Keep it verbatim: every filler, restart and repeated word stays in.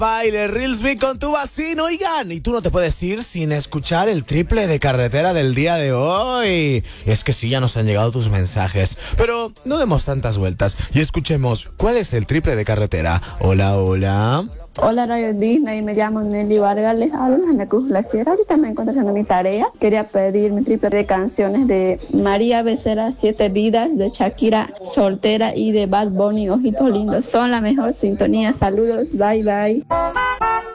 Baile Reelsby con tu vecino, oigan, y tú no te puedes ir sin escuchar el triple de carretera del día de hoy. Es que sí, ya nos han llegado tus mensajes, pero no demos tantas vueltas y escuchemos cuál es el triple de carretera. Hola, hola. Hola Radio Disney, me llamo Nelly Vargas, les hablo en la Cruz Glaciar. Ahorita me encuentro haciendo mi tarea. Quería pedir mi triple de canciones de María Becerra, Siete Vidas, de Shakira, Soltera, y de Bad Bunny, Ojitos Lindos. Son la mejor sintonía. Saludos, bye bye.